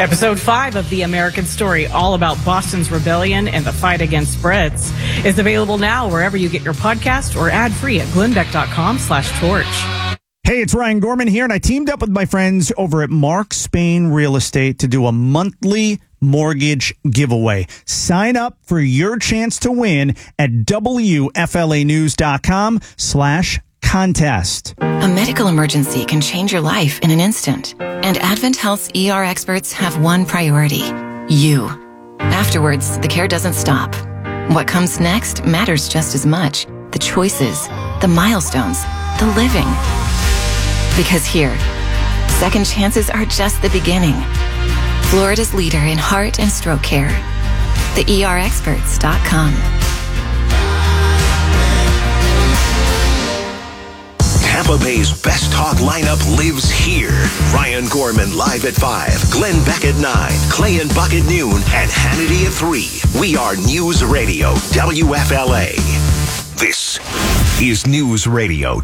Episode 5 of The American Story, all about Boston's rebellion and the fight against Brits, is available now wherever you get your podcast or ad-free at glenbeck.com/torch. Hey, it's Ryan Gorman here, and I teamed up with my friends over at Mark Spain Real Estate to do a monthly mortgage giveaway. Sign up for your chance to win at WFLAnews.com/contest. A medical emergency can change your life in an instant, and Advent Health's ER experts have one priority: you. Afterwards, the care doesn't stop. What comes next matters just as much. The choices, the milestones, the living. Because here, second chances are just the beginning. Florida's leader in heart and stroke care. TheERexperts.com. Tampa Bay's best talk lineup lives here. Ryan Gorman live at 5, Glenn Beck at 9, Clay and Buck at noon, and Hannity at 3. We are News Radio WFLA. This is News Radio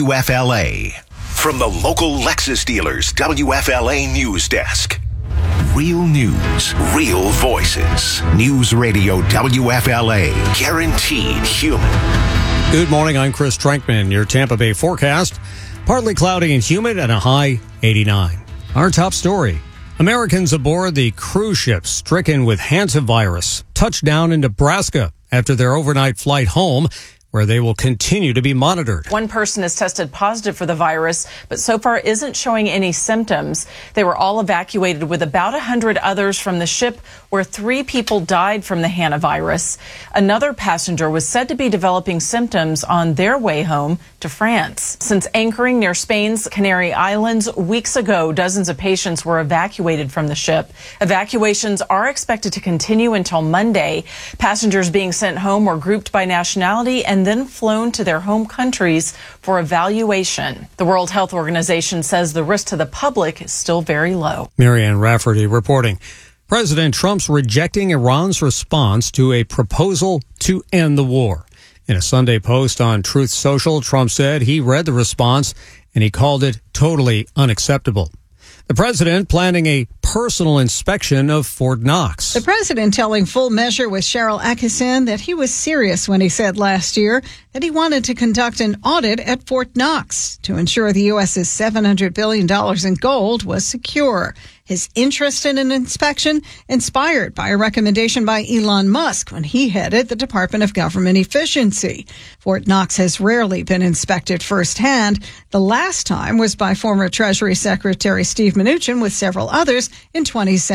WFLA. From the local Lexus dealers, WFLA News Desk. Real news, real voices. News Radio WFLA. Guaranteed human. Good morning, I'm Chris Trankman. Your Tampa Bay forecast. Partly cloudy and humid and a high 89. Our top story. Americans aboard the cruise ship stricken with hantavirus touched down in Nebraska after their overnight flight home, where they will continue to be monitored. One person has tested positive for the virus, but so far isn't showing any symptoms. They were all evacuated with about 100 others from the ship, where 3 people died from the hantavirus. Another passenger was said to be developing symptoms on their way home to France. Since anchoring near Spain's Canary Islands weeks ago, dozens of patients were evacuated from the ship. Evacuations are expected to continue until Monday. Passengers being sent home were grouped by nationality and then flown to their home countries for evaluation. The World Health Organization says the risk to the public is still very low. Marianne Rafferty reporting. President Trump's rejecting Iran's response to a proposal to end the war. In a Sunday post on Truth Social, Trump said he read the response and he called it totally unacceptable. The president planning a personal inspection of Fort Knox. The president telling Full Measure with Cheryl Atkinson that he was serious when he said last year that he wanted to conduct an audit at Fort Knox to ensure the U.S.'s $700 billion in gold was secure. His interest in an inspection inspired by a recommendation by Elon Musk when he headed the Department of Government Efficiency. Fort Knox has rarely been inspected firsthand. The last time was by former Treasury Secretary Steve Mnuchin with several others in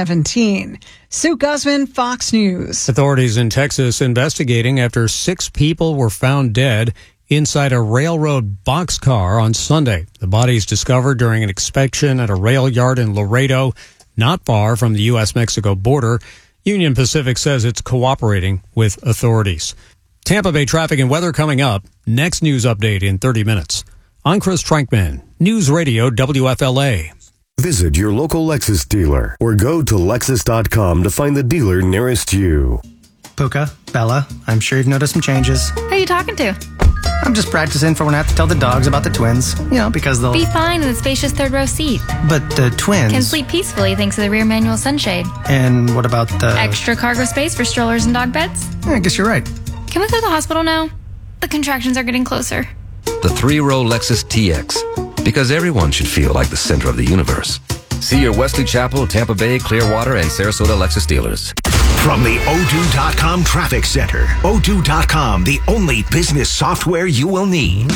2017. Sue Guzman, Fox News. Authorities in Texas investigating after 6 people were found dead inside a railroad boxcar on Sunday. The bodies discovered during an inspection at a rail yard in Laredo, not far from the U.S.-Mexico border. Union Pacific says it's cooperating with authorities. Tampa Bay traffic and weather coming up. Next news update in 30 minutes. I'm Chris Trankman, News Radio WFLA. Visit your local Lexus dealer or go to Lexus.com to find the dealer nearest you. Puka, Bella, I'm sure you've noticed some changes. Who are you talking to? I'm just practicing for when I have to tell the dogs about the twins. Because they'll be fine in the spacious third row seat. But the twins can sleep peacefully thanks to the rear manual sunshade. And what about the extra cargo space for strollers and dog beds? I guess you're right. Can we go to the hospital now? The contractions are getting closer. The 3-row Lexus TX. Because everyone should feel like the center of the universe. See your Wesley Chapel, Tampa Bay, Clearwater, and Sarasota Lexus dealers. From the O2.com Traffic Center. O2.com, the only business software you will need.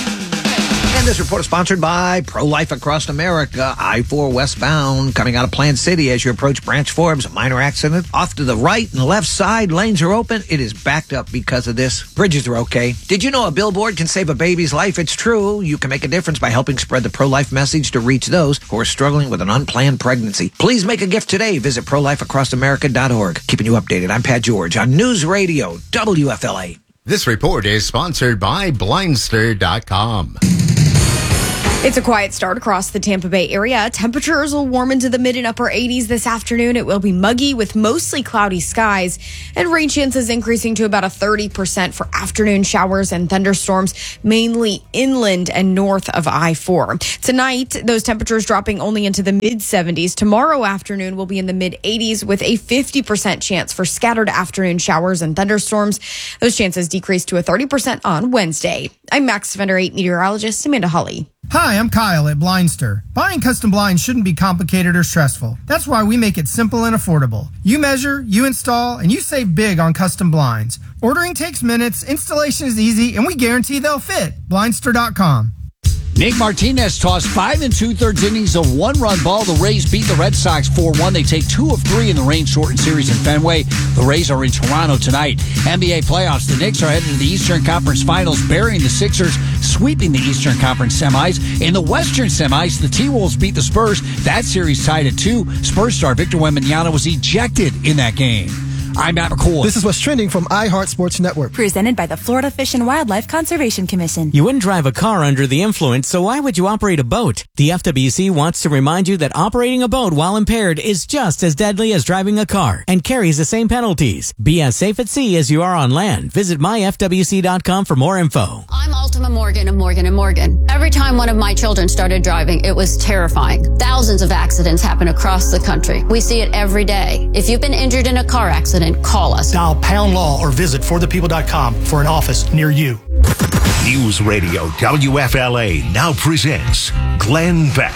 And this report is sponsored by Pro-Life Across America, I-4 westbound, coming out of Plant City as you approach Branch Forbes. A minor accident off to the right and left side. Lanes are open. It is backed up because of this. Bridges are okay. Did you know a billboard can save a baby's life? It's true. You can make a difference by helping spread the pro-life message to reach those who are struggling with an unplanned pregnancy. Please make a gift today. Visit ProLifeAcrossAmerica.org. Keeping you updated. I'm Pat George on News Radio WFLA. This report is sponsored by Blindster.com. It's a quiet start across the Tampa Bay area. Temperatures will warm into the mid and upper 80s this afternoon. It will be muggy with mostly cloudy skies, and rain chances increasing to about a 30% for afternoon showers and thunderstorms, mainly inland and north of I-4. Tonight, those temperatures dropping only into the mid 70s. Tomorrow afternoon will be in the mid 80s with a 50% chance for scattered afternoon showers and thunderstorms. Those chances decrease to a 30% on Wednesday. I'm Max Defender 8 meteorologist Amanda Hawley. Hi, I'm Kyle at Blindster. Buying custom blinds shouldn't be complicated or stressful. That's why we make it simple and affordable. You measure, you install, and you save big on custom blinds. Ordering takes minutes, installation is easy, and we guarantee they'll fit. Blindster.com. Nick Martinez tossed 5 2/3 innings of one-run ball. The Rays beat the Red Sox 4-1. They take 2 of 3 in the rain-shortened series in Fenway. The Rays are in Toronto tonight. NBA playoffs. The Knicks are headed to the Eastern Conference Finals, burying the Sixers, sweeping the Eastern Conference semis. In the Western semis, the T-Wolves beat the Spurs. That series tied at 2. Spurs star Victor Wembanyama was ejected in that game. I'm Matt McCoy. This is what's trending from iHeart Sports Network. Presented by the Florida Fish and Wildlife Conservation Commission. You wouldn't drive a car under the influence, so why would you operate a boat? The FWC wants to remind you that operating a boat while impaired is just as deadly as driving a car and carries the same penalties. Be as safe at sea as you are on land. Visit myfwc.com for more info. I'm Ultima Morgan of Morgan & Morgan. Every time one of my children started driving, it was terrifying. Thousands of accidents happen across the country. We see it every day. If you've been injured in a car accident, call us. Dial pound law or visit forthepeople.com for an office near you. News Radio WFLA now presents Glenn Beck.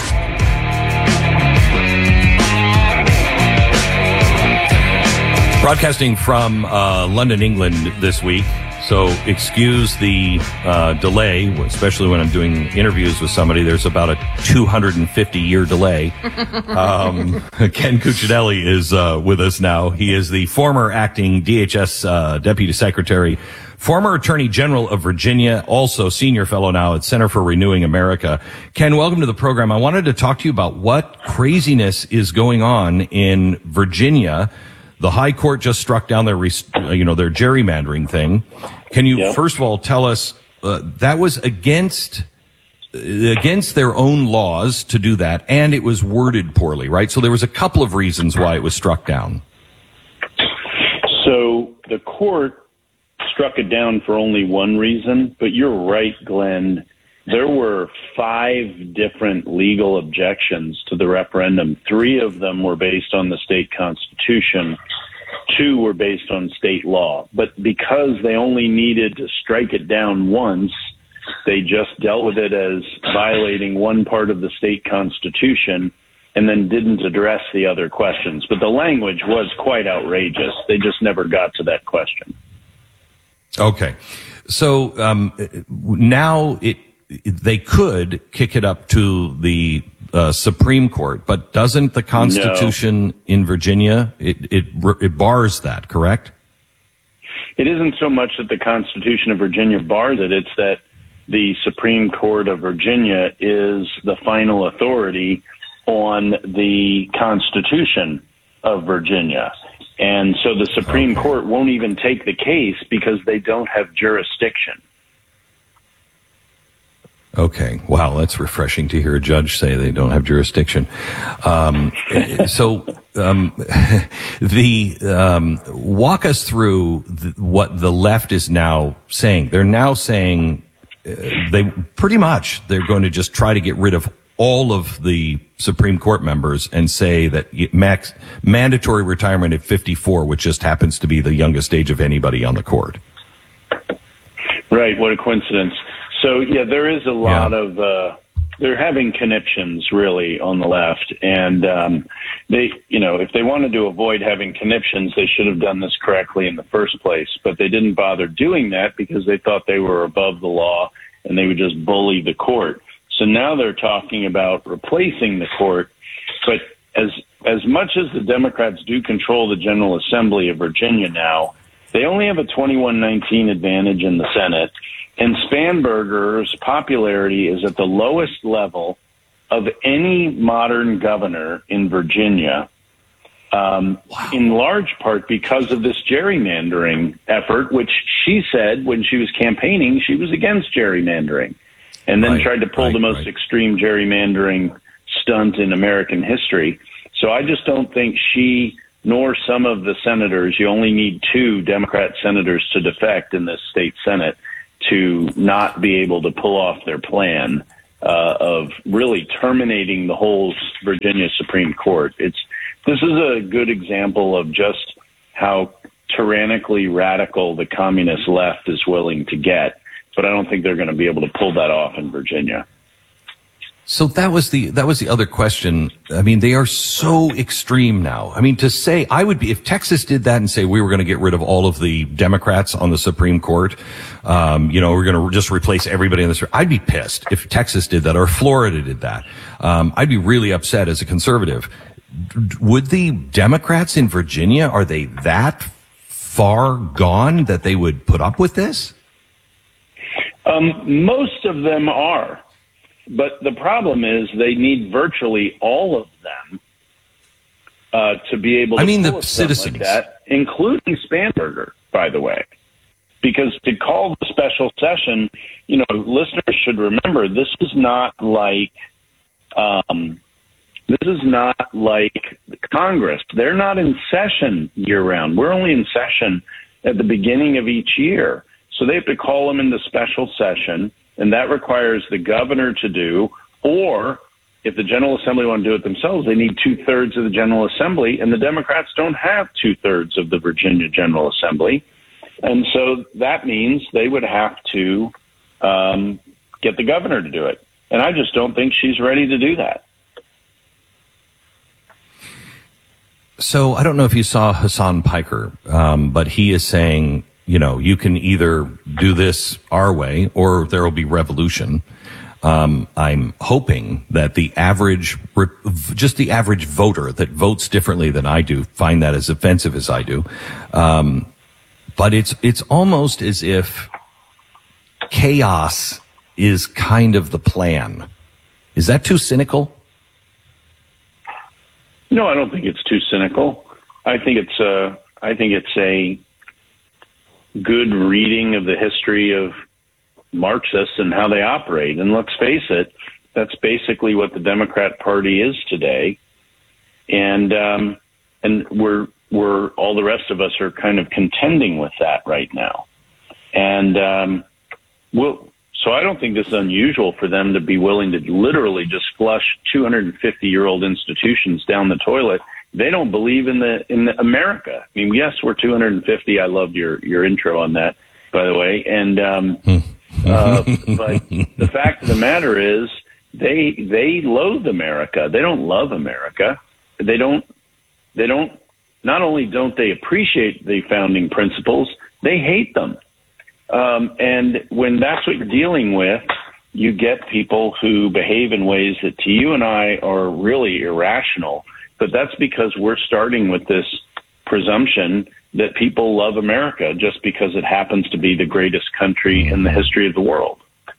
Broadcasting from London, England this week. So excuse the delay, especially when I'm doing interviews with somebody. There's about a 250-year delay. Ken Cuccinelli is with us now. He is the former acting DHS Deputy Secretary, former Attorney General of Virginia, also senior fellow now at Center for Renewing America. Ken, welcome to the program. I wanted to talk to you about what craziness is going on in Virginia. The High Court just struck down their gerrymandering thing. Can you first of all tell us that was against their own laws to do that, and it was worded poorly, right? So there was a couple of reasons why it was struck down. So the court struck it down for only one reason, but you're right, Glenn. There were 5 different legal objections to the referendum. 3 of them were based on the state constitution. 2 were based on state law. But because they only needed to strike it down once, they just dealt with it as violating one part of the state constitution and then didn't address the other questions. But the language was quite outrageous. They just never got to that question. Okay. So now they could kick it up to the Supreme Court, but doesn't the Constitution in Virginia, it bars that, correct? It isn't so much that the Constitution of Virginia bars it, it's that the Supreme Court of Virginia is the final authority on the Constitution of Virginia. And so the Supreme Court won't even take the case because they don't have jurisdiction. Okay. Wow. That's refreshing to hear a judge say they don't have jurisdiction. Walk us through what the left is now saying. They're now saying they're going to just try to get rid of all of the Supreme Court members and say that mandatory retirement at 54, which just happens to be the youngest age of anybody on the court. Right. What a coincidence. So, yeah, there is a lot of, they're having conniptions really on the left. And, if they wanted to avoid having conniptions, they should have done this correctly in the first place. But they didn't bother doing that because they thought they were above the law and they would just bully the court. So now they're talking about replacing the court. But as much as the Democrats do control the General Assembly of Virginia now, they only have a 21-19 advantage in the Senate. And Spanberger's popularity is at the lowest level of any modern governor in Virginia, in large part because of this gerrymandering effort, which she said when she was campaigning, she was against gerrymandering. and then tried to pull the most extreme gerrymandering stunt in American history. So I just don't think she nor some of the senators, you only need 2 Democrat senators to defect in this state Senate to not be able to pull off their plan of really terminating the whole Virginia Supreme Court. This is a good example of just how tyrannically radical the communist left is willing to get, but I don't think they're going to be able to pull that off in Virginia. So that was the other question. I mean, they are so extreme now. I mean, to say if Texas did that and say we were going to get rid of all of the Democrats on the Supreme Court, we're going to just replace everybody on the I'd be pissed if Texas did that or Florida did that. I'd be really upset as a conservative. Would the Democrats in Virginia, are they that far gone that they would put up with this? Most of them are. But the problem is they need virtually all of them to be able to pull the citizens like that, including Spanberger, by the way. Because to call the special session, listeners should remember this is not like Congress. They're not in session year round. We're only in session at the beginning of each year. So they have to call them into special session. And that requires the governor to do, or if the General Assembly want to do it themselves, they need 2/3 of the General Assembly, and the Democrats don't have 2/3 of the Virginia General Assembly. And so that means they would have to get the governor to do it. And I just don't think she's ready to do that. So I don't know if you saw Hassan Piker, but he is saying, you can either do this our way or there will be revolution. I'm hoping that the average voter that votes differently than I do find that as offensive as I do. But it's almost as if chaos is kind of the plan. Is that too cynical? No, I don't think it's too cynical. I think it's a good reading of the history of Marxists and how they operate. And let's face it, that's basically what the Democrat Party is today. And we're all the rest of us are kind of contending with that right now. And so I don't think this is unusual for them to be willing to literally just flush 250-year-old institutions down the toilet. They don't believe in the America. I mean, yes, we're 250. I loved your intro on that, by the way. And but the fact of the matter is, they loathe America. They don't love America. They don't. Not only don't they appreciate the founding principles, they hate them. And when that's what you're dealing with, you get people who behave in ways that to you and I are really irrational. But that's because we're starting with this presumption that people love America just because it happens to be the greatest country in the history of the world.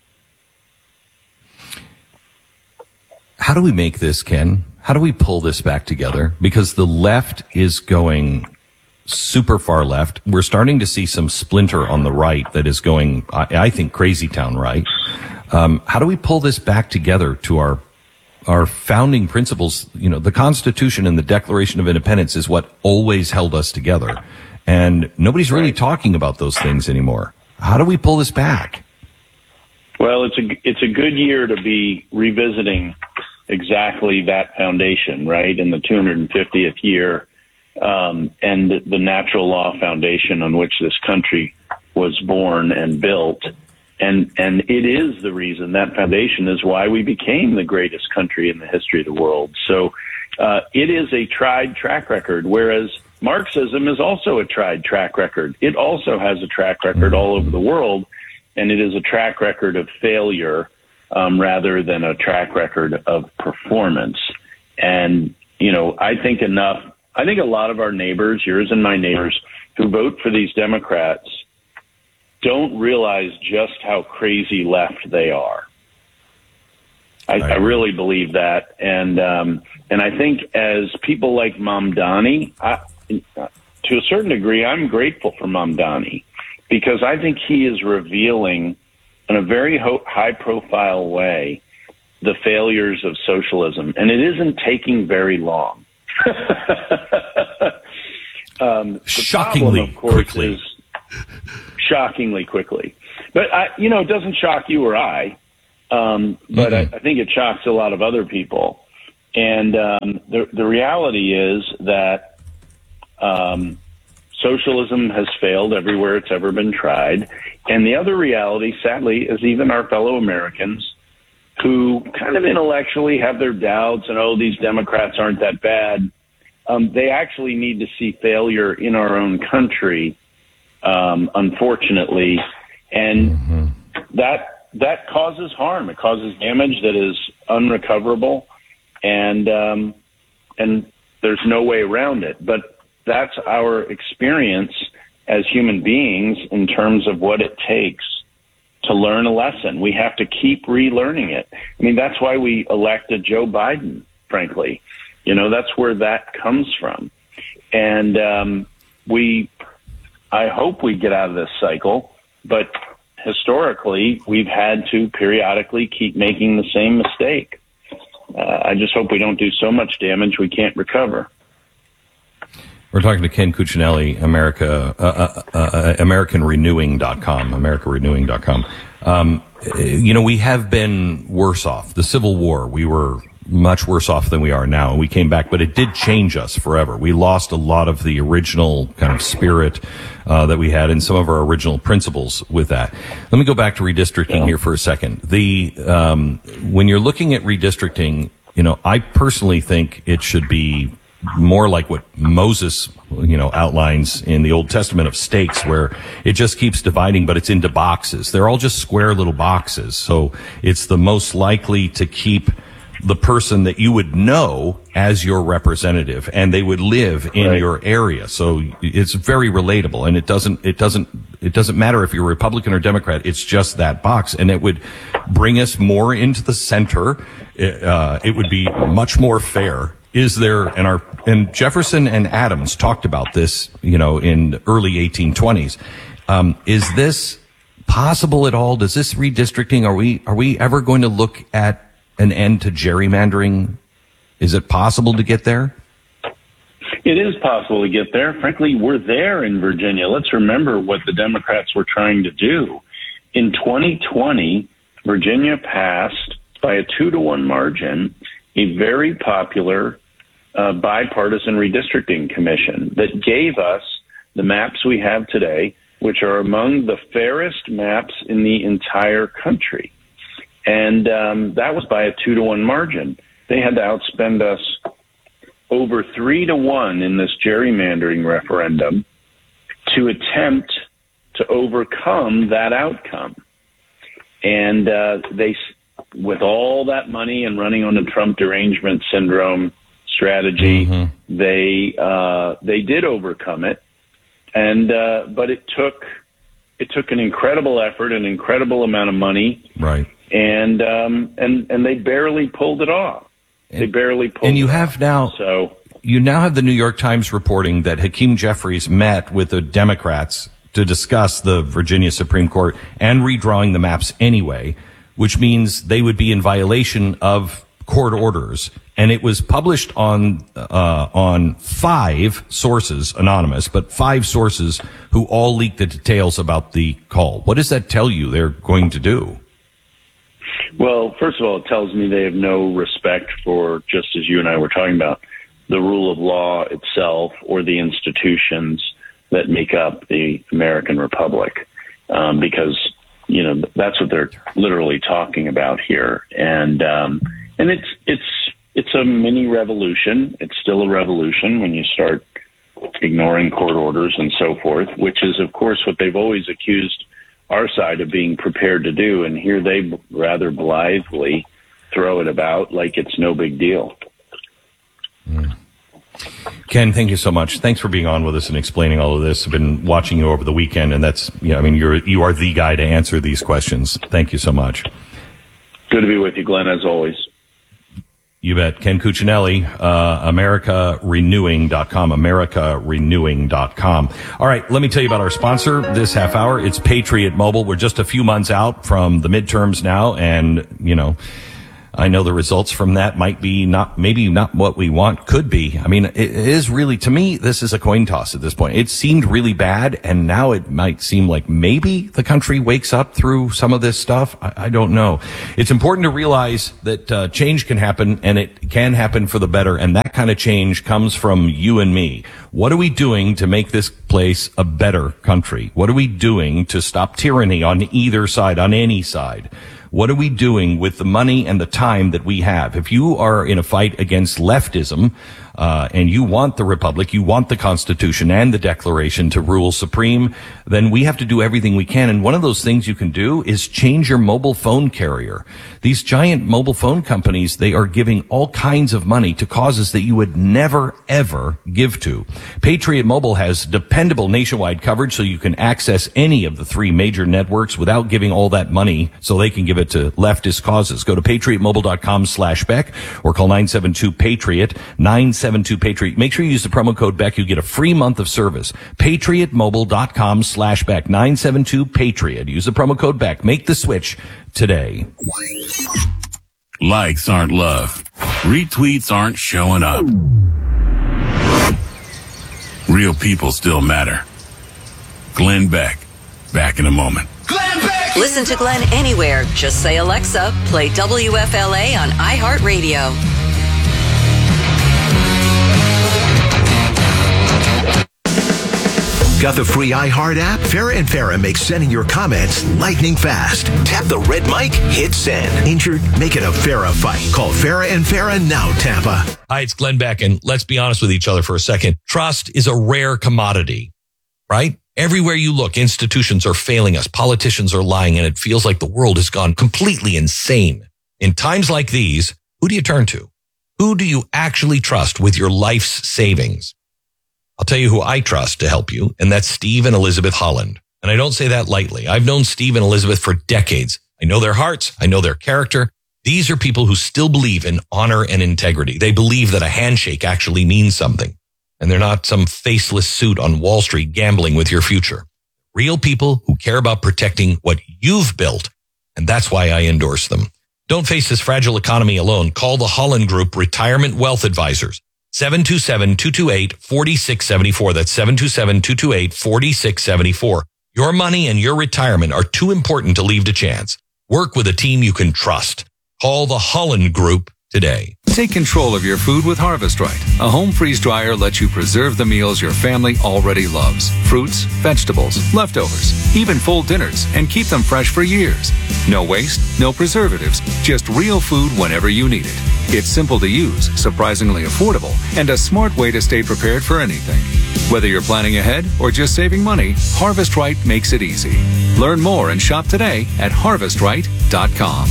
How do we make this, Ken? How do we pull this back together? Because the left is going super far left. We're starting to see some splinter on the right that is going, I think, crazy town right. How do we pull this back together to our founding principles? The Constitution and the Declaration of Independence is what always held us together. And nobody's really talking about those things anymore. How do we pull this back? Well, it's a good year to be revisiting exactly that foundation, right? In the 250th year, and the natural law foundation on which this country was born and built. And it is the reason, that foundation is why we became the greatest country in the history of the world. So it is a tried track record, whereas Marxism is also a tried track record. It also has a track record all over the world, and it is a track record of failure rather than a track record of performance. And, I think a lot of our neighbors, yours and my neighbors, who vote for these Democrats don't realize just how crazy left they are. I really believe that. And I think as people like Mamdani, to a certain degree, I'm grateful for Mamdani because I think he is revealing in a very high-profile way the failures of socialism, and it isn't taking very long. Shockingly quickly. Shockingly quickly. But, it doesn't shock you or I, but I think it shocks a lot of other people. And the reality is that socialism has failed everywhere it's ever been tried. And the other reality, sadly, is even our fellow Americans who kind of intellectually have their doubts and, these Democrats aren't that bad. They actually need to see failure in our own country, unfortunately. And that causes harm. It causes damage that is unrecoverable. And there's no way around it. But that's our experience as human beings in terms of what it takes to learn a lesson. We have to keep relearning it. I mean, that's why we elected Joe Biden, frankly. That's where that comes from. And I hope we get out of this cycle, but historically, we've had to periodically keep making the same mistake. I just hope we don't do so much damage we can't recover. We're talking to Ken Cuccinelli, AmericanRenewing.com. We have been worse off. The Civil War, we were much worse off than we are now, and we came back, but it did change us forever. We lost a lot of the original kind of spirit that we had and some of our original principles with that. Let me go back to redistricting here for a second. When you're looking at redistricting, I personally think it should be more like what Moses, outlines in the Old Testament of stakes, where it just keeps dividing, but it's into boxes. They're all just square little boxes. So it's the most likely to keep the person that you would know as your representative, and they would live in your area. So it's very relatable, and it doesn't matter if you're Republican or Democrat. It's just that box, and it would bring us more into the center. It would be much more fair. And Jefferson and Adams talked about this, in the early 1820s. Is this possible at all? Does this redistricting, are we ever going to look at an end to gerrymandering? Is it possible to get there? It is possible to get there. Frankly, we're there in Virginia. Let's remember what the Democrats were trying to do. In 2020, Virginia passed by a 2-to-1 margin a very popular bipartisan redistricting commission that gave us the maps we have today, which are among the fairest maps in the entire country. And that was by a 2-to-1 margin. They had to outspend us over 3-to-1 in this gerrymandering referendum to attempt to overcome that outcome. And they, with all that money and running on a Trump derangement syndrome strategy, they did overcome it. And but it took an incredible effort, an incredible amount of money, right? And they barely pulled it off. They barely pulled it off. And you have now, you now have the New York Times reporting that Hakeem Jeffries met with the Democrats to discuss the Virginia Supreme Court and redrawing the maps anyway, which means they would be in violation of court orders. And it was published on 5 sources, anonymous, but 5 sources who all leaked the details about the call. What does that tell you they're going to do? Well, first of all, it tells me they have no respect for, just as you and I were talking about, the rule of law itself or the institutions that make up the American Republic, because, that's what they're literally talking about here. And it's a mini revolution. It's still a revolution when you start ignoring court orders and so forth, which is, of course, what they've always accused our side of being prepared to do. And here they rather blithely throw it about like it's no big deal. Ken, thank you so much. Thanks for being on with us and explaining all of this. I've been watching you over the weekend, and that's, you are the guy to answer these questions. Thank you so much. Good to be with you, Glenn, as always. You bet. Ken Cuccinelli, AmericaRenewing.com, AmericaRenewing.com. All right, let me tell you about our sponsor this half hour. It's Patriot Mobile. We're just a few months out from the midterms now, and, I know the results from that maybe not what we want, could be. I mean, it is really, to me, this is a coin toss at this point. It seemed really bad, and now it might seem like maybe the country wakes up through some of this stuff. I don't know. It's important to realize that change can happen, and it can happen for the better, and that kind of change comes from you and me. What are we doing to make this place a better country? What are we doing to stop tyranny on either side, on any side? What are we doing with the money and the time that we have? If you are in a fight against leftism, and you want the Republic, you want the Constitution and the Declaration to rule supreme, then we have to do everything we can. And one of those things you can do is change your mobile phone carrier. These giant mobile phone companies, they are giving all kinds of money to causes that you would never, ever give to. Patriot Mobile has dependable nationwide coverage, so you can access any of the 3 major networks without giving all that money so they can give it to leftist causes. Go to patriotmobile.com/Beck or call 972-PATRIOT, 972-PATRIOT. Make sure you use the promo code Beck. You get a free month of service. patriotmobile.com/Beck, 972-PATRIOT. Use the promo code Beck. Make the switch today. Likes aren't love. Retweets aren't showing up. Real people still matter. Glenn Beck. Back in a moment. Listen to Glenn anywhere. Just say, Alexa, play WFLA on iHeartRadio. Got the free iHeart app? Farrah and Farrah makes sending your comments lightning fast. Tap the red mic, hit send. Injured? Make it a Farrah fight. Call Farrah and Farrah now, Tampa. Hi, it's Glenn Beck, and let's be honest with each other for a second. Trust is a rare commodity, right? Everywhere you look, institutions are failing us. Politicians are lying, and it feels like the world has gone completely insane. In times like these, who do you turn to? Who do you actually trust with your life's savings? I'll tell you who I trust to help you, and that's Steve and Elizabeth Holland. And I don't say that lightly. I've known Steve and Elizabeth for decades. I know their hearts. I know their character. These are people who still believe in honor and integrity. They believe that a handshake actually means something. And they're not some faceless suit on Wall Street gambling with your future. Real people who care about protecting what you've built. And that's why I endorse them. Don't face this fragile economy alone. Call the Holland Group Retirement Wealth Advisors. 727-228-4674. That's 727-228-4674. Your money and your retirement are too important to leave to chance. Work with a team you can trust. Call the Holland Group today. Take control of your food with Harvest Right. A home freeze dryer lets you preserve the meals your family already loves. Fruits, vegetables, leftovers, even full dinners, and keep them fresh for years. No waste, no preservatives, just real food whenever you need it. It's simple to use, surprisingly affordable, and a smart way to stay prepared for anything. Whether you're planning ahead or just saving money, Harvest Right makes it easy. Learn more and shop today at harvestright.com.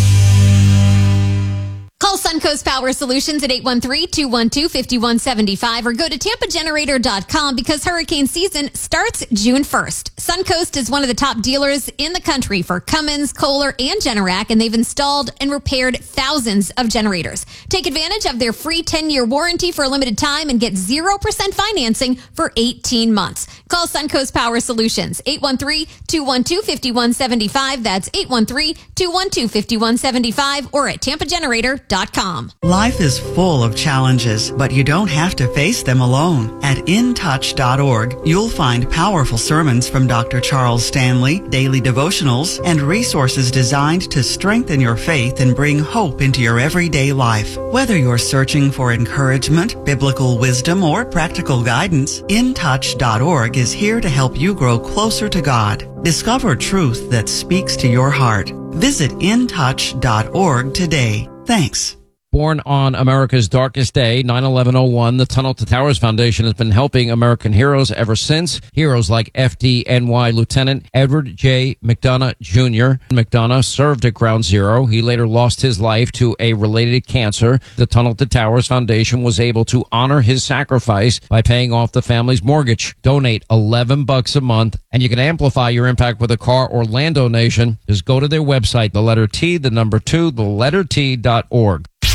Call Suncoast Power Solutions at 813-212-5175 or go to TampaGenerator.com because hurricane season starts June 1st. Suncoast is one of the top dealers in the country for Cummins, Kohler, and Generac, and they've installed and repaired thousands of generators. Take advantage of their free 10-year warranty for a limited time and get 0% financing for 18 months. Call Suncoast Power Solutions, 813-212-5175. That's 813-212-5175 or at TampaGenerator.com. Life is full of challenges, but you don't have to face them alone. At intouch.org, you'll find powerful sermons from Dr. Charles Stanley, daily devotionals, and resources designed to strengthen your faith and bring hope into your everyday life. Whether you're searching for encouragement, biblical wisdom, or practical guidance, intouch.org is here to help you grow closer to God. Discover truth that speaks to your heart. Visit intouch.org today. Thanks. Born on America's darkest day, 9/11/01, the Tunnel to Towers Foundation has been helping American heroes ever since. Heroes like FDNY Lieutenant Edward J. McDonough Jr. McDonough served at Ground Zero. He later lost his life to a related cancer. The Tunnel to Towers Foundation was able to honor his sacrifice by paying off the family's mortgage. Donate $11 a month, and you can amplify your impact with a car or land donation. Just go to their website, the letter T, the number 2, the letter T.org.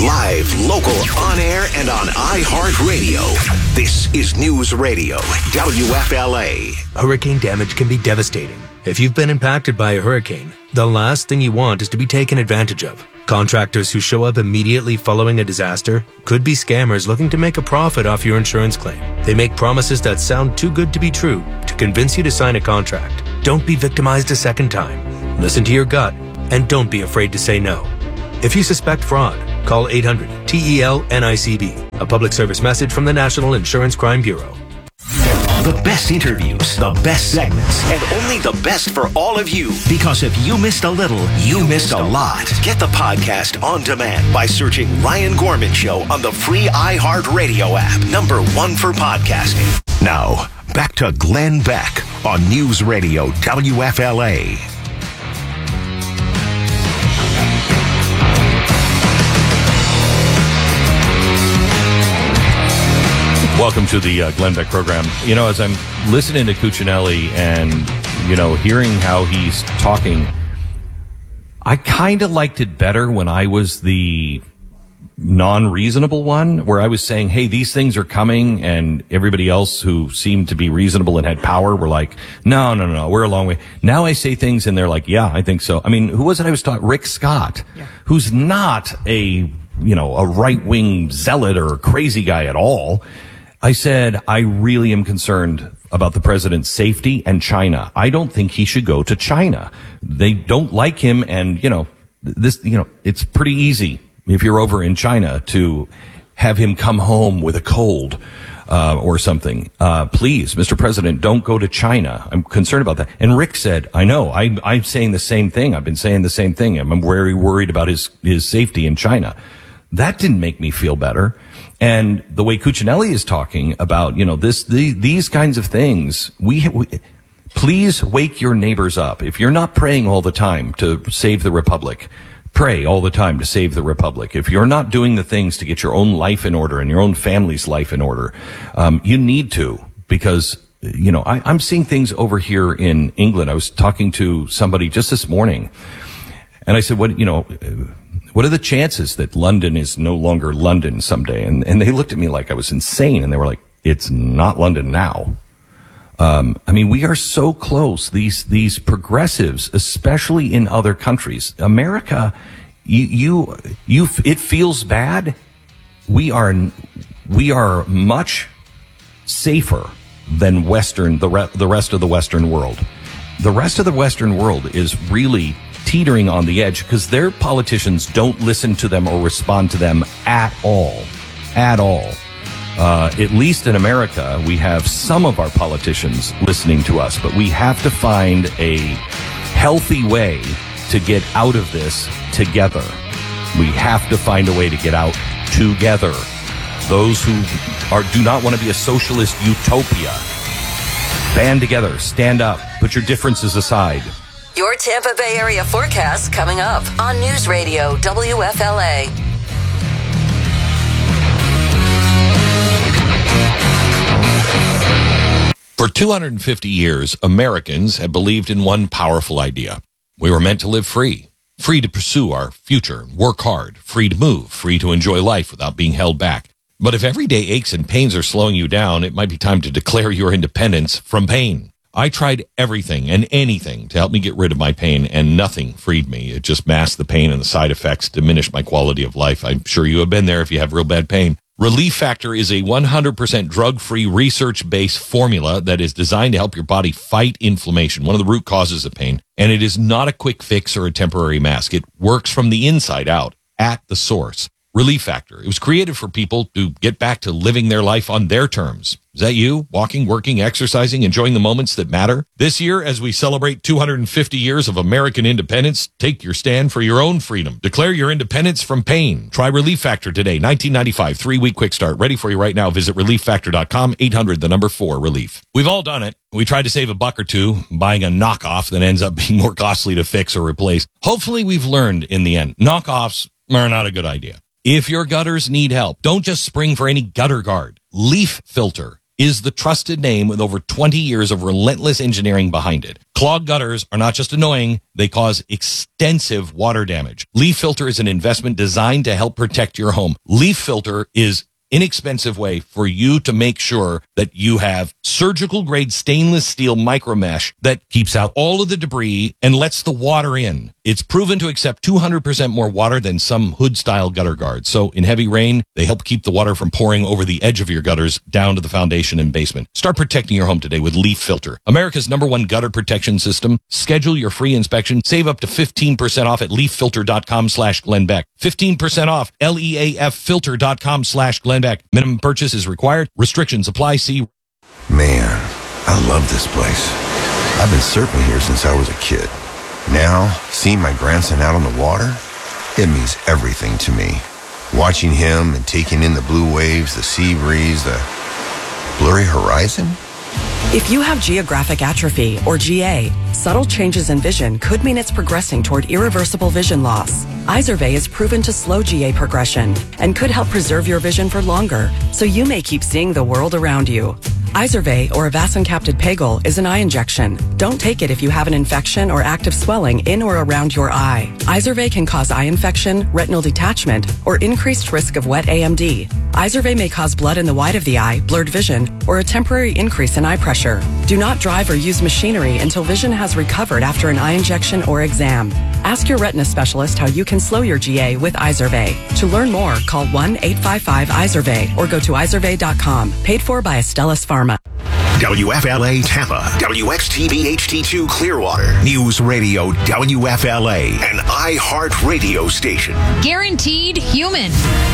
Live, local, on air, and on iHeartRadio. This is News Radio, WFLA. Hurricane damage can be devastating. If you've been impacted by a hurricane, the last thing you want is to be taken advantage of. Contractors who show up immediately following a disaster could be scammers looking to make a profit off your insurance claim. They make promises that sound too good to be true to convince you to sign a contract. Don't be victimized a second time. Listen to your gut and don't be afraid to say no. If you suspect fraud, call 800-TEL-NICB, a public service message from the National Insurance Crime Bureau. The best interviews, the best segments, and only the best for all of you. Because if you missed a little, you missed a lot. Get the podcast on demand by searching Ryan Gorman Show on the free iHeartRadio app. #1 for podcasting. Now, back to Glenn Beck on News Radio WFLA. Welcome to the Glenn Beck program. You know, as I'm listening to Cuccinelli and, hearing how he's talking, I kind of liked it better when I was the non-reasonable one, where I was saying, hey, these things are coming, and everybody else who seemed to be reasonable and had power were like, no, we're a long way. Now I say things and they're like, yeah, I think so. I mean, who was it I was talking? Rick Scott, who's not a right-wing zealot or a crazy guy at all. I said, I really am concerned about the president's safety and China. I don't think he should go to China. They don't like him. And, it's pretty easy if you're over in China to have him come home with a cold, or something. Please, Mr. President, don't go to China. I'm concerned about that. And Rick said, I know, I'm saying the same thing. I've been saying the same thing. I'm very worried about his safety in China. That didn't make me feel better. And the way Cuccinelli is talking about, these kinds of things, please wake your neighbors up. If you're not praying all the time to save the republic, pray all the time to save the republic. If you're not doing the things to get your own life in order and your own family's life in order, you need to, because, I'm seeing things over here in England. I was talking to somebody just this morning, and I said, what are the chances that London is no longer London someday? And they looked at me like I was insane, and they were like, it's not London now. We are so close. These progressives, especially in other countries, America, it feels bad. We are much safer than the rest of the Western world. The rest of the Western world is really teetering on the edge because their politicians don't listen to them or respond to them at all. At least in America, we have some of our politicians listening to us, but we have to find a healthy way to get out of this together. We have to find a way to get out together. Those who do not want to be a socialist utopia, band together, stand up, put your differences aside. Your Tampa Bay area forecast coming up on News Radio WFLA. For 250 years, Americans have believed in one powerful idea. We were meant to live free to pursue our future, work hard, free to move, free to enjoy life without being held back. But if everyday aches and pains are slowing you down, it might be time to declare your independence from pain. I tried everything and anything to help me get rid of my pain, and nothing freed me. It just masked the pain, and the side effects diminished my quality of life. I'm sure you have been there if you have real bad pain. Relief Factor is a 100% drug-free, research-based formula that is designed to help your body fight inflammation, one of the root causes of pain. And it is not a quick fix or a temporary mask. It works from the inside out, at the source. Relief Factor. It was created for people to get back to living their life on their terms. Is that you? Walking, working, exercising, enjoying the moments that matter? This year, as we celebrate 250 years of American independence, take your stand for your own freedom. Declare your independence from pain. Try Relief Factor today. 1995, 3-week quick start. Ready for you right now. Visit ReliefFactor.com, 800-4-RELIEF. We've all done it. We tried to save a buck or two buying a knockoff that ends up being more costly to fix or replace. Hopefully we've learned in the end. Knockoffs are not a good idea. If your gutters need help, don't just spring for any gutter guard. Leaf Filter is the trusted name with over 20 years of relentless engineering behind it. Clogged gutters are not just annoying, they cause extensive water damage. Leaf Filter is an investment designed to help protect your home. Leaf Filter is inexpensive way for you to make sure that you have surgical grade stainless steel micro mesh that keeps out all of the debris and lets the water in. It's proven to accept 200% more water than some hood style gutter guards. So in heavy rain, they help keep the water from pouring over the edge of your gutters down to the foundation and basement. Start protecting your home today with Leaf Filter, America's #1 gutter protection system. Schedule your free inspection. Save up to 15% off at leaffilter.com/Glenn Beck. 15% off, leaffilter.com/Glenn Beck. Minimum purchase is required. Restrictions apply. See. Man, I love this place. I've been surfing here since I was a kid. Now, seeing my grandson out on the water, it means everything to me. Watching him and taking in the blue waves, the sea breeze, the blurry horizon. If you have geographic atrophy, or GA, subtle changes in vision could mean it's progressing toward irreversible vision loss. Izervay is proven to slow GA progression and could help preserve your vision for longer, so you may keep seeing the world around you. Izervay, or avacincaptad pegol, is an eye injection. Don't take it if you have an infection or active swelling in or around your eye. Izervay can cause eye infection, retinal detachment, or increased risk of wet AMD. Izervay may cause blood in the white of the eye, blurred vision, or a temporary increase in eye pressure. Do not drive or use machinery until vision has recovered after an eye injection or exam. Ask your retina specialist how you can slow your GA with Izervay. To learn more, call 1-855-IZERVAY or go to izervay.com. Paid for by Astellas Pharma. WFLA Tampa, WXTV HD2 Clearwater, News Radio WFLA, an iHeart radio station. Guaranteed human.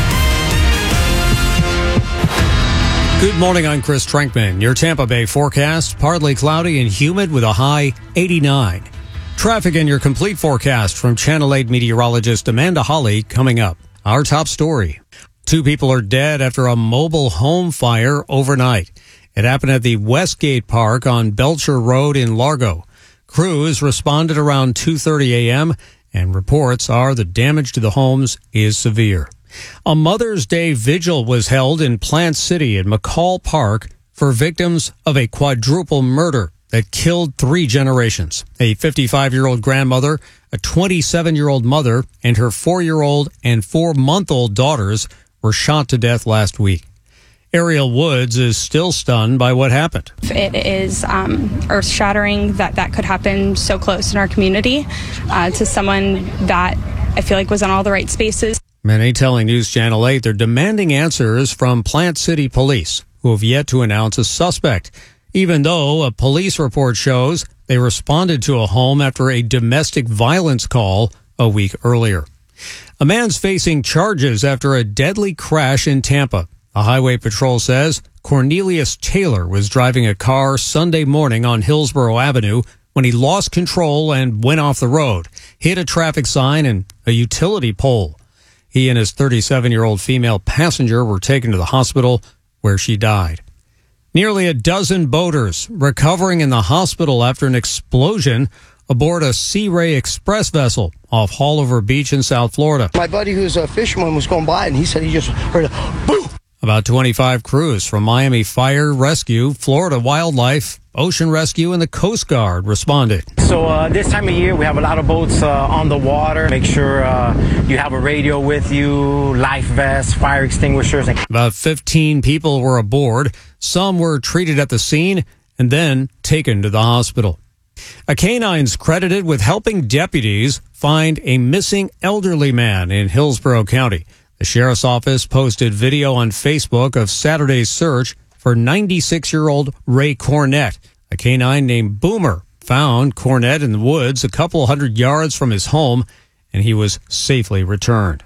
Good morning, I'm Chris Trankman. Your Tampa Bay forecast, partly cloudy and humid with a high 89. Traffic and your complete forecast from Channel 8 meteorologist Amanda Holly coming up. Our top story. 2 people are dead after a mobile home fire overnight. It happened at the Westgate Park on Belcher Road in Largo. Crews responded around 2:30 a.m. and reports are the damage to the homes is severe. A Mother's Day vigil was held in Plant City at McCall Park for victims of a quadruple murder that killed 3 generations. A 55-year-old grandmother, a 27-year-old mother, and her 4-year-old and 4-month-old daughters were shot to death last week. Ariel Woods is still stunned by what happened. It is earth-shattering that could happen so close in our community to someone that I feel like was in all the right spaces. Many telling News Channel 8 they're demanding answers from Plant City Police, who have yet to announce a suspect, even though a police report shows they responded to a home after a domestic violence call a week earlier. A man's facing charges after a deadly crash in Tampa. A highway patrol says Cornelius Taylor was driving a car Sunday morning on Hillsborough Avenue when he lost control and went off the road, hit a traffic sign and a utility pole. He and his 37-year-old female passenger were taken to the hospital where she died. Nearly a dozen boaters recovering in the hospital after an explosion aboard a Sea Ray Express vessel off Haulover Beach in South Florida. My buddy who's a fisherman was going by and he said he just heard a boom. About 25 crews from Miami Fire Rescue, Florida Wildlife, Ocean Rescue, and the Coast Guard responded. So this time of year, we have a lot of boats on the water. Make sure you have a radio with you, life vests, fire extinguishers. About 15 people were aboard. Some were treated at the scene and then taken to the hospital. A canine's credited with helping deputies find a missing elderly man in Hillsborough County. The sheriff's office posted video on Facebook of Saturday's search for 96-year-old Ray Cornett. A canine named Boomer found Cornett in the woods a couple hundred yards from his home, and he was safely returned.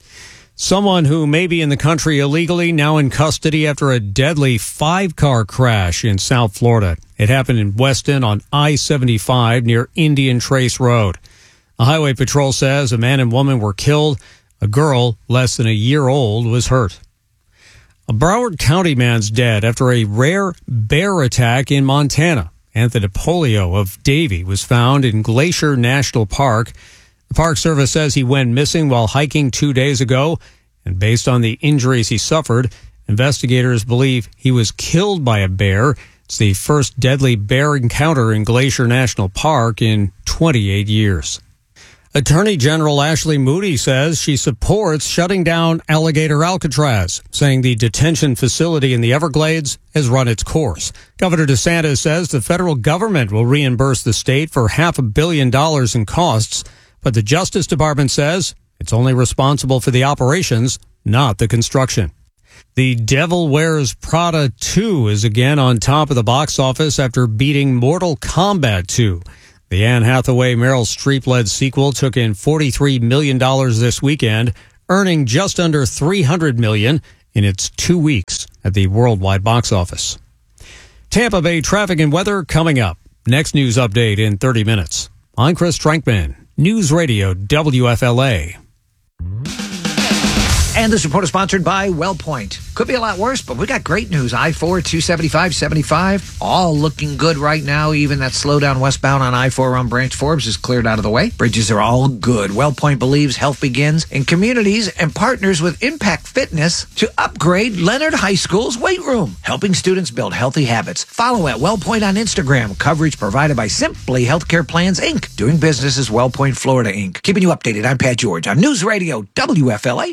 Someone who may be in the country illegally now in custody after a deadly 5-car crash in South Florida. It happened in Weston on I-75 near Indian Trace Road. The highway patrol says a man and woman were killed. A girl, less than a year old, was hurt. A Broward County man's dead after a rare bear attack in Montana. Anthony Polio of Davie was found in Glacier National Park. The Park Service says he went missing while hiking 2 days ago, and based on the injuries he suffered, Investigators believe he was killed by a bear. It's the first deadly bear encounter in Glacier National Park in 28 years. Attorney General Ashley Moody says she supports shutting down Alligator Alcatraz, saying the detention facility in the Everglades has run its course. Governor DeSantis says the federal government will reimburse the state for $500 million in costs, but the Justice Department says it's only responsible for the operations, not the construction. The Devil Wears Prada 2 is again on top of the box office after beating Mortal Kombat 2. The Anne Hathaway-Meryl Streep-led sequel took in $43 million this weekend, earning just under $300 million in its 2 weeks at the worldwide box office. Tampa Bay traffic and weather coming up. Next news update in 30 minutes. I'm Chris Trankman, News Radio WFLA. And this report is sponsored by WellPoint. Could be a lot worse, but we got great news. I-4, 275, 75, all looking good right now. Even that slowdown westbound on I-4 around Branch Forbes is cleared out of the way. Bridges are all good. WellPoint believes health begins in communities and partners with Impact Fitness to upgrade Leonard High School's weight room, helping students build healthy habits. Follow at WellPoint on Instagram. Coverage provided by Simply Healthcare Plans, Inc. Doing business as WellPoint Florida, Inc. Keeping you updated. I'm Pat George on News Radio WFLA.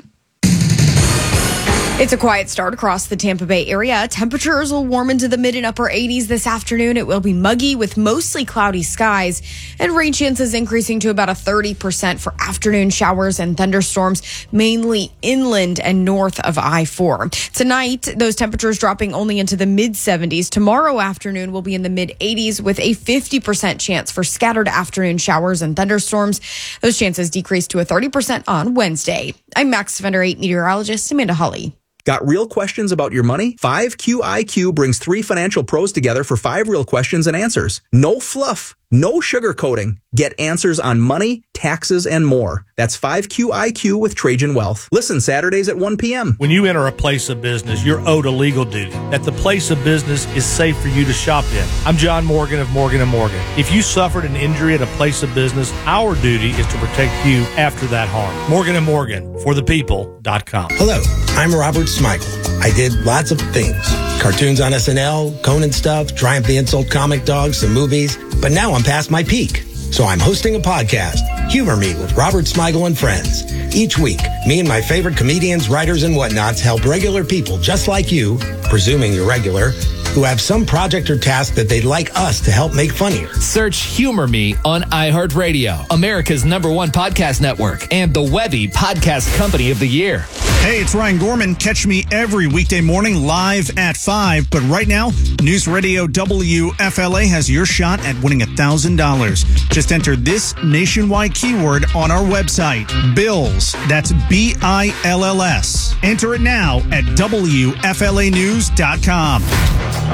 It's a quiet start across the Tampa Bay area. Temperatures will warm into the mid and upper 80s this afternoon. It will be muggy with mostly cloudy skies, and rain chances increasing to about a 30% for afternoon showers and thunderstorms, mainly inland and north of I-4. Tonight, those temperatures dropping only into the mid-70s. Tomorrow afternoon will be in the mid-80s with a 50% chance for scattered afternoon showers and thunderstorms. Those chances decrease to a 30% on Wednesday. I'm Max Defender 8 meteorologist Amanda Hawley. Got real questions about your money? 5QIQ brings 3 financial pros together for 5 real questions and answers. No fluff, no sugarcoating. Get answers on money, taxes, and more. That's 5QIQ with Trajan Wealth. Listen Saturdays at 1 p.m. When you enter a place of business, you're owed a legal duty that the place of business is safe for you to shop in. I'm John Morgan of Morgan & Morgan. If you suffered an injury at a place of business, our duty is to protect you after that harm. Morgan & Morgan, forthepeople.com. Hello, I'm Robert Smigel. I did lots of things. Cartoons on SNL, Conan stuff, Triumph the Insult comic dogs, some movies. But now I'm past my peak. So I'm hosting a podcast, Humor Me with Robert Smigel and Friends. Each week, me and my favorite comedians, writers, and whatnots help regular people just like you, presuming you're regular, who have some project or task that they'd like us to help make funnier. Search Humor Me on iHeartRadio, America's #1 podcast network, and the Webby Podcast Company of the Year. Hey, it's Ryan Gorman. Catch me every weekday morning live at 5. But right now, News Radio WFLA has your shot at winning $1,000. Just enter this nationwide keyword on our website, BILLS. That's BILLS. Enter it now at WFLAnews.com.